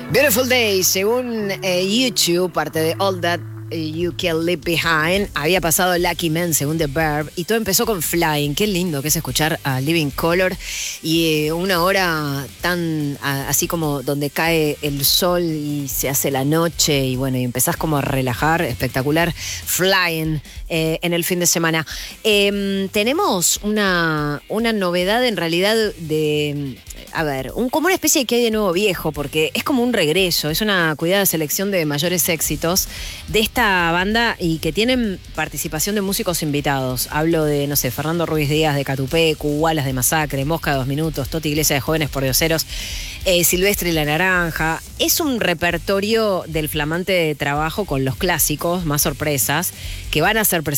Beautiful Day, según YouTube, parte de All That You Can Leave Behind, había pasado Lucky Man, según The Verb, y todo empezó con Flying. Qué lindo que es escuchar a Living Colour y una hora tan así como donde cae el sol y se hace la noche y bueno, y empezás como a relajar, espectacular. Flying en el fin de semana. Tenemos una novedad en realidad de... A ver, como una especie de que hay de nuevo viejo, porque es como un regreso, es una cuidada selección de mayores éxitos de esta banda y que tienen participación de músicos invitados. Hablo de, no sé, Fernando Ruiz Díaz de Catupé, Cubalas de Masacre, Mosca de 2 Minutos, Toti Iglesia de Jóvenes Pordioseros, Silvestre y la Naranja. Es un repertorio del flamante trabajo con los clásicos, más sorpresas, que van a ser presentados